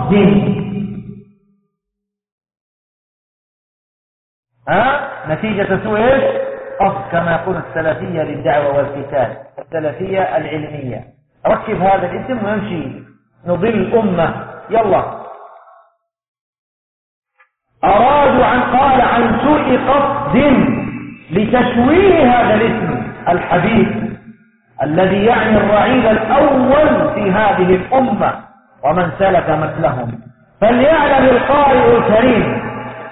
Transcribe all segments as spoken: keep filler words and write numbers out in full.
ها نتيجة سوء ايش؟ قصد كما يقول السلفية للدعوة والقتال، السلفية العلمية. ركب هذا الاسم ويمشي نضل الأمة. يلا. أرادوا عن قال عن سوء قصد لتشويه هذا الاسم الحديث الذي يعني الرعيل الأول في هذه الأمة ومن سلك مثلهم. فليعلم القارئ الكريم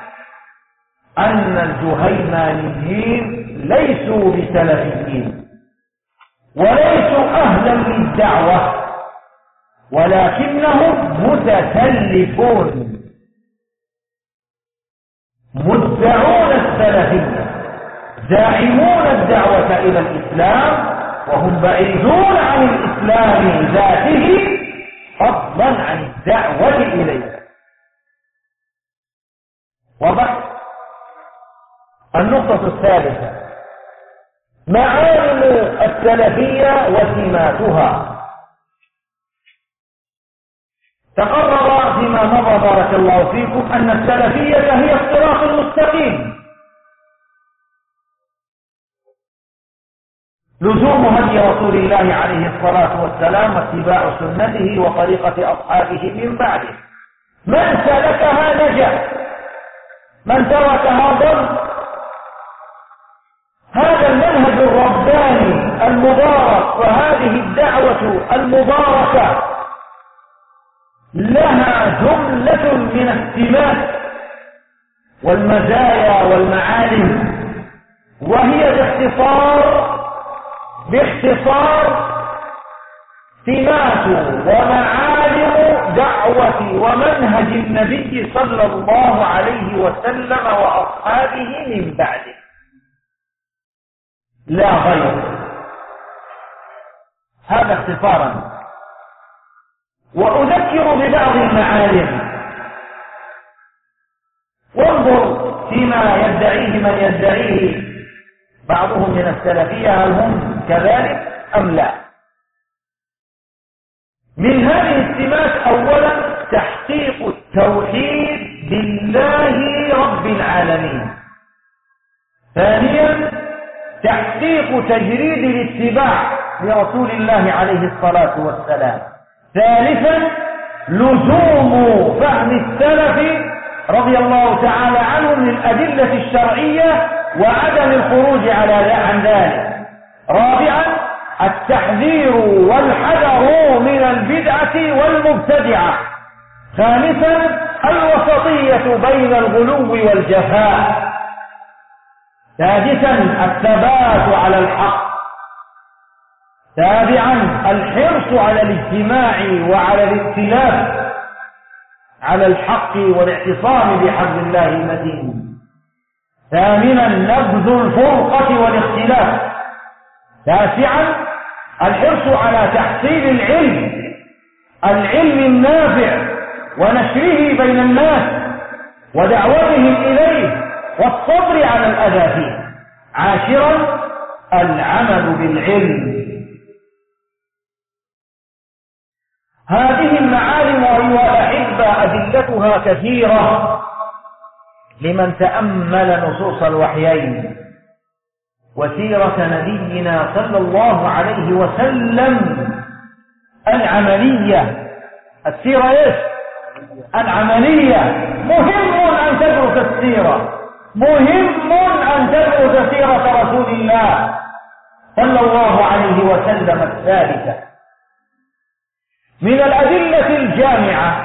أن الجهيمانيين ليسوا بسلفيين وليسوا أهلا للدعوة، ولكنهم متسلفون مدعون السلفية زاعمون الدعوة إلى الإسلام وهم بعيدون عن الإسلام ذاته فضلا عن الدعوة إليه. وضع النقطة الثالثة معالم السلفية وسماتها. تقرر فيما مضى بارك الله فيكم أن السلفية هي الصراط المستقيم، لزوم هدي رسول الله عليه الصلاة والسلام واتباع سنته وطريقة أصحابه من بعده. من سلكها نجا، من تركها ضل. هذا المنهج الرباني المبارك وهذه الدعوة المباركة لها جملة من السمات والمزايا والمعالم، وهي باختصار باختصار سمات ومعالم دعوة ومنهج النبي صلى الله عليه وسلم وأصحابه من بعده لا غير. هذا اختصارا. وأذكر ببعض المعالم. وانظر فيما يدعيه من يدعيه بعضهم من السلفية هل هم كذلك أم لا. من هذه السمات أولا تحقيق التوحيد بالله رب العالمين. ثانيا تحقيق تجريد الاتباع لرسول الله عليه الصلاة والسلام. ثالثا لزوم فهم السلف رضي الله تعالى عنهم للأدلة الشرعية وعدم الخروج على عن ذلك. رابعا التحذير والحذر من البدعة والمبتدعة. خامسا الوسطية بين الغلو والجفاء. سادسا الثبات على الحق. سابعا الحرص على الاجتماع وعلى الائتلاف على الحق والاعتصام بحبل الله المتين. ثامنا نبذ الفرقة والاختلاف. تاسعا الحرص على تحصيل العلم العلم النافع ونشره بين الناس ودعوتهم إليه والصبر على الأذى فيه. عاشرا العمل بالعلم. هذه المعالم أيها الأحبة أدلتها كثيرة لمن تأمل نصوص الوحيين وسيرة نبينا صلى الله عليه وسلم العملية. السيرة ايش؟ العملية. مهم أن تدرس السيرة، مهم أن تدرس سيرة رسول الله صلى الله عليه وسلم الثابتة. من الأدلة الجامعة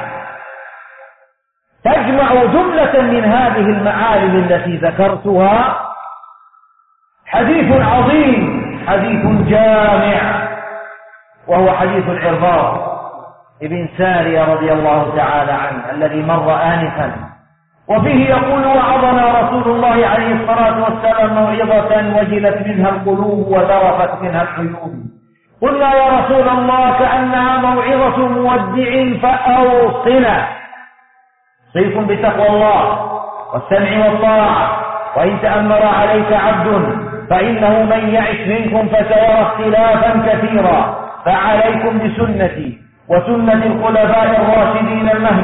تجمع جملة من هذه المعالم التي ذكرتها حديث عظيم، حديث جامع، وهو حديث العرباض ابن سارية رضي الله تعالى عنه الذي مر آنفا، وفيه يقول وعظنا رسول الله عليه الصلاة والسلام موعظة وجلت منها القلوب وذرفت منها العيون. قلنا يا رسول الله كأنها موعظة مودع فأوصنا. صيكم بتقوى الله والسمع والطاعة، وإن تأمر عليك عبد فإنه من يعش منكم فسيرى اختلافا كثيرا، فعليكم بسنتي وسنة الخلفاء الراشدين المهديين